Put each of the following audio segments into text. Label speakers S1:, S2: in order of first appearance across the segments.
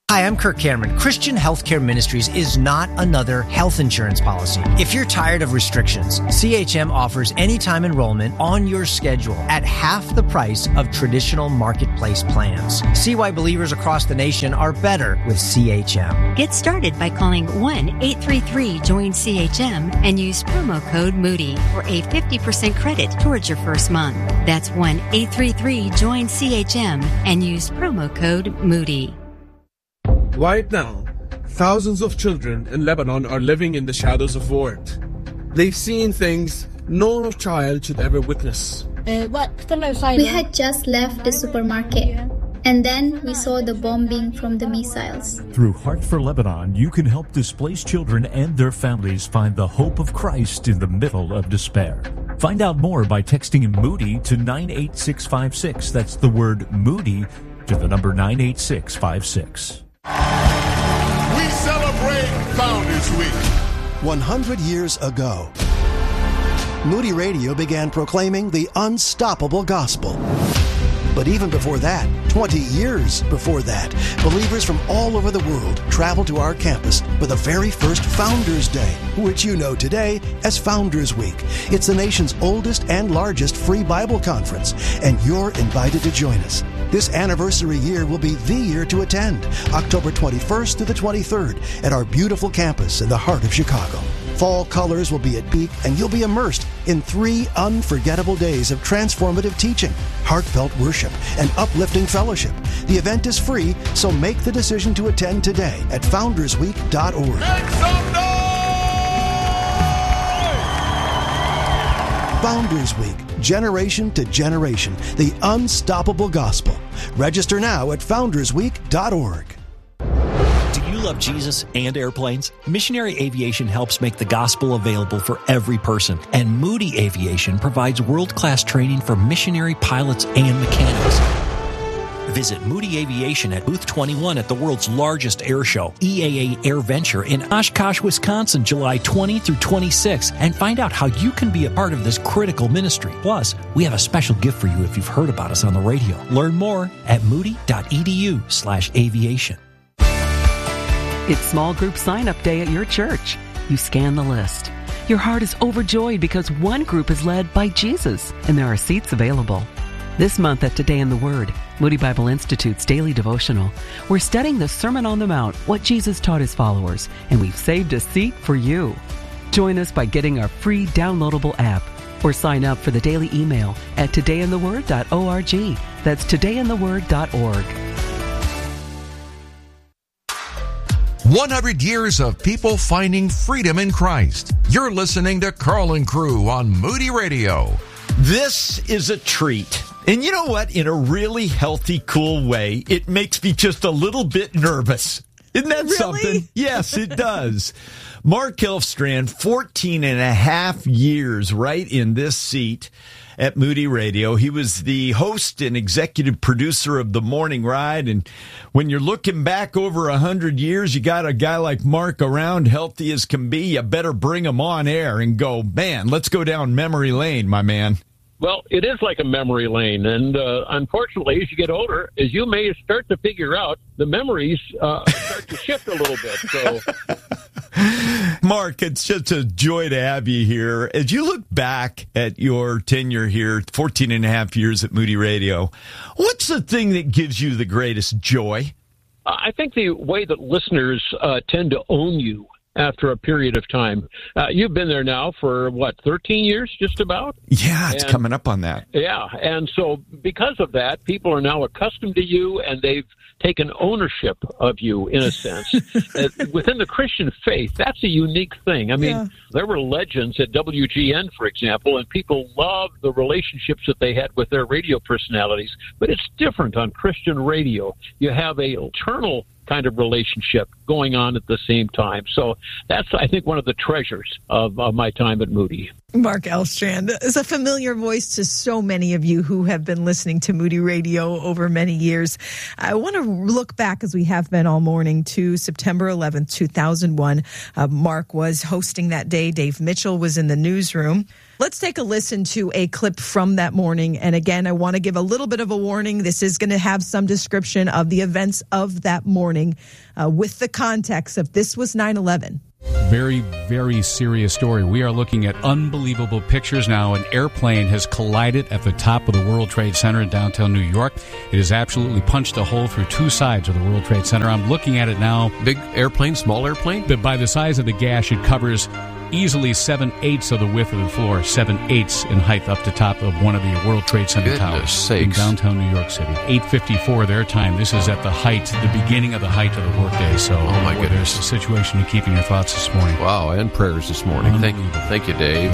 S1: Hi, I'm Kirk Cameron. Christian Healthcare Ministries is not another health insurance policy. If you're tired of restrictions, CHM offers anytime enrollment on your schedule at half the price of traditional marketplace plans. See why believers across the nation are better with CHM.
S2: Get started by calling 1-833-JOIN-CHM and use promo code Moody for a 50% credit towards your first month. That's 1-833-JOIN-CHM and use promo code Moody.
S3: Right now, thousands of children in Lebanon are living in the shadows of war. They've seen things no child should ever witness.
S4: We had just left the supermarket, and then we saw the bombing from the missiles.
S5: Through Heart for Lebanon, you can help displaced children and their families find the hope of Christ in the middle of despair. Find out more by texting Moody to 98656. That's the word Moody to the number 98656.
S6: We celebrate Founders Week.
S7: 100 years ago, Moody Radio began proclaiming the unstoppable gospel. But even before that, 20 years before that, believers from all over the world traveled to our campus for the very first Founders Day, which you know today as Founders Week. It's the nation's oldest and largest free Bible conference, and you're invited to join us. This anniversary year will be the year to attend, October 21st to the 23rd at our beautiful campus in the heart of Chicago. Fall colors will be at peak, and you'll be immersed in 3 unforgettable days of transformative teaching, heartfelt worship, and uplifting fellowship. The event is free, so make the decision to attend today at foundersweek.org.
S6: Make some noise!
S7: Founders Week, generation to generation, the unstoppable gospel. Register now at foundersweek.org.
S8: Do you love Jesus and airplanes? Missionary Aviation helps make the gospel available for every person, and Moody Aviation provides world-class training for missionary pilots and mechanics. Visit Moody Aviation at Booth 21 at the world's largest air show, EAA Air Venture in Oshkosh, Wisconsin, July 20 through 26, and find out how you can be a part of this critical ministry. Plus, we have a special gift for you if you've heard about us on the radio. Learn more at moody.edu/aviation.
S9: It's small group sign-up day at your church. You scan the list. Your heart is overjoyed because one group is led by Jesus, and there are seats available. This month at Today in the Word, Moody Bible Institute's daily devotional, we're studying the Sermon on the Mount, what Jesus taught his followers, and we've saved a seat for you. Join us by getting our free downloadable app or sign up for the daily email at todayintheword.org. That's todayintheword.org.
S10: 100 years of people finding freedom in Christ. You're listening to Carl and Crew on Moody Radio.
S11: This is a treat. And you know what? In a really healthy, cool way, it makes me just a little bit nervous. Isn't that something? Yes, it does. Mark Elfstrand, 14 and a half years right in this seat at Moody Radio. He was the host and executive producer of The Morning Ride. And when you're looking back over 100 years, you got a guy like Mark around, healthy as can be. You better bring him on air and go, man, let's go down memory lane, my man.
S12: Well, it is like a memory lane, and unfortunately, as you get older, as you may start to figure out, the memories start to shift a little bit. So,
S11: Mark, it's just a joy to have you here. As you look back at your tenure here, 14 and a half years at Moody Radio, what's the thing that gives you the greatest joy?
S12: I think the way that listeners tend to own you after a period of time. You've been there now for, 13 years, just about?
S11: Yeah, it's coming up on that.
S12: Yeah, and so because of that, people are now accustomed to you, and they've taken ownership of you, in a sense. Within the Christian faith, that's a unique thing. I mean, there were legends at WGN, for example, and people loved the relationships that they had with their radio personalities, but it's different on Christian radio. You have a eternal kind of relationship going on at the same time. So that's, I think, one of the treasures of my time at Moody.
S13: Mark Elfstrand is a familiar voice to so many of you who have been listening to Moody Radio over many years. I want to look back, as we have been all morning, to September 11th, 2001. Mark was hosting that day. Dave Mitchell was in the newsroom. Let's take a listen to a clip from that morning. And again, I want to give a little bit of a warning. This is going to have some description of the events of that morning with the context of this was 9/11.
S14: Very, very serious story. We are looking at unbelievable pictures now. An airplane has collided at the top of the World Trade Center in downtown New York. It has absolutely punched a hole through two sides of the World Trade Center. I'm looking at it now.
S15: Big airplane, small airplane?
S14: By the size of the gash, it covers easily 7/8 of the width of the floor, 7/8 in height up to top of one of the World Trade Center towers in downtown New York City. 8:54 their time. This is at the beginning of the height of the workday. So,
S15: oh my goodness,
S14: there's a situation to keep in your thoughts this morning.
S15: Wow, and prayers this morning. Thank you, Dave.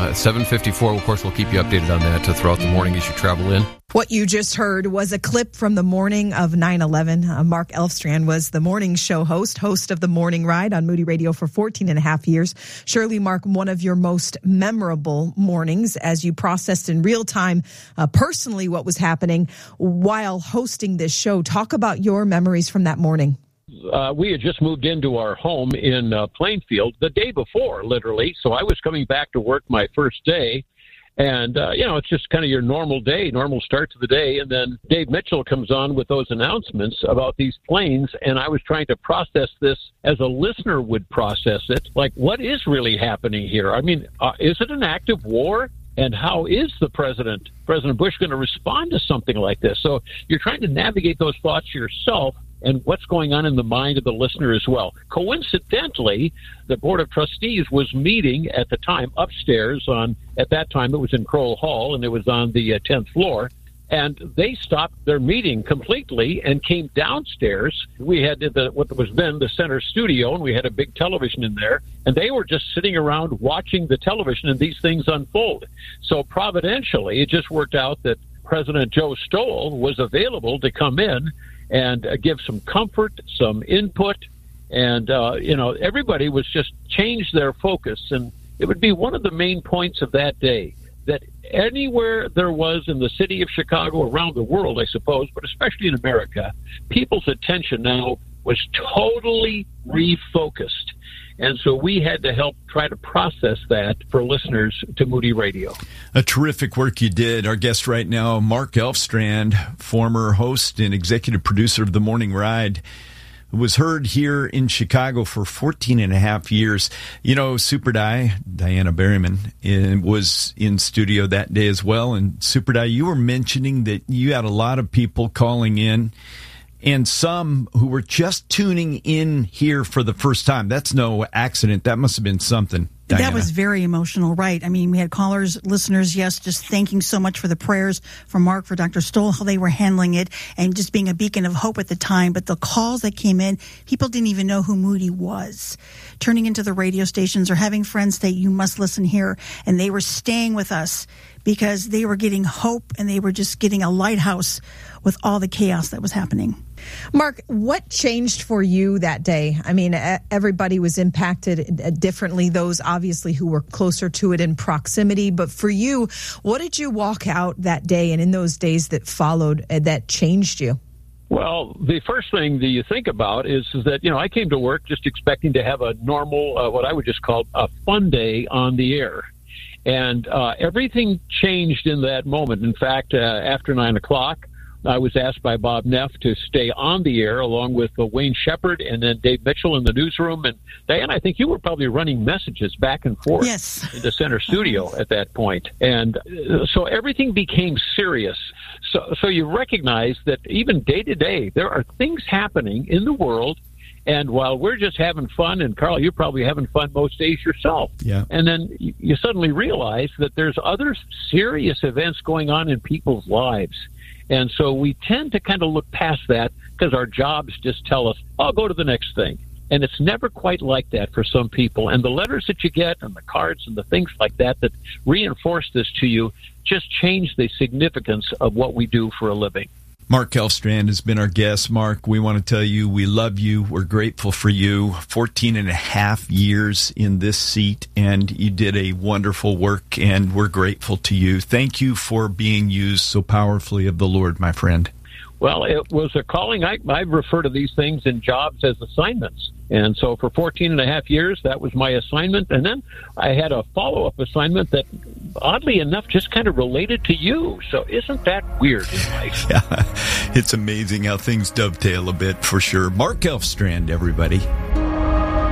S15: 7:54. Of course, we'll keep you updated on that throughout the morning as you travel in.
S13: What you just heard was a clip from the morning of 9/11. Mark Elfstrand was the morning show host of the Morning Ride on Moody Radio for 14 and a half years. Surely, Mark, one of your most memorable mornings as you processed in real time personally what was happening while hosting this show. Talk about your memories from that morning.
S12: We had just moved into our home in Plainfield the day before, literally. So I was coming back to work my first day. And, it's just kind of your normal day, normal start to the day. And then Dave Mitchell comes on with those announcements about these planes. And I was trying to process this as a listener would process it. Like, what is really happening here? I mean, is it an act of war? And how is President Bush, going to respond to something like this? So you're trying to navigate those thoughts yourself and what's going on in the mind of the listener as well. Coincidentally, the Board of Trustees was meeting at the time upstairs at that time it was in Kroll Hall, and it was on the 10th floor. And they stopped their meeting completely and came downstairs. We had what was then the center studio, and we had a big television in there. And they were just sitting around watching the television and these things unfold. So providentially, it just worked out that President Joe Stowell was available to come in and give some comfort, some input. And, everybody was just changed their focus. And it would be one of the main points of that day, that anywhere there was in the city of Chicago, around the world, I suppose, but especially in America, people's attention now was totally refocused. And so we had to help try to process that for listeners to Moody Radio.
S11: A terrific work you did. Our guest right now, Mark Elfstrand, former host and executive producer of The Morning Ride, was heard here in Chicago for 14 and a half years. Super Diana Berryman, was in studio that day as well. And Super Di, you were mentioning that you had a lot of people calling in and some who were just tuning in here for the first time. That's no accident. That must have been something. Diana.
S16: That was very emotional, right? I mean, we had callers, listeners, yes, just thanking so much for the prayers from Mark, for Dr. Stoll, how they were handling it, and just being a beacon of hope at the time. But the calls that came in, people didn't even know who Moody was. Turning into the radio stations or having friends say, you must listen here. And they were staying with us because they were getting hope and they were just getting a lighthouse with all the chaos that was happening.
S13: Mark, what changed for you that day? I mean, everybody was impacted differently, those obviously who were closer to it in proximity. But for you, what did you walk out that day and in those days that followed that changed you?
S12: Well, the first thing that you think about is that, I came to work just expecting to have a normal, what I would just call a fun day on the air. And everything changed in that moment. In fact, after 9 o'clock, I was asked by Bob Neff to stay on the air along with Wayne Shepard and then Dave Mitchell in the newsroom. And Diane, I think you were probably running messages back and forth in the center studio at that point. And so everything became serious. So you recognize that even day to day, there are things happening in the world. And while we're just having fun, and Carl, you're probably having fun most days yourself.
S11: Yeah.
S12: And then you suddenly realize that there's other serious events going on in people's lives. And so we tend to kind of look past that because our jobs just tell us, I'll go to the next thing. And it's never quite like that for some people. And the letters that you get and the cards and the things like that that reinforce this to you just change the significance of what we do for a living.
S11: Mark Elfstrand has been our guest. Mark, we want to tell you we love you. We're grateful for you. 14 and a half years in this seat, and you did a wonderful work, and we're grateful to you. Thank you for being used so powerfully of the Lord, my friend.
S12: Well, it was a calling. I refer to these things in jobs as assignments. And so for 14 and a half years, that was my assignment. And then I had a follow-up assignment that, oddly enough, just kind of related to you. So isn't that weird in life?
S11: Yeah, it's amazing how things dovetail a bit, for sure. Mark Elfstrand, everybody.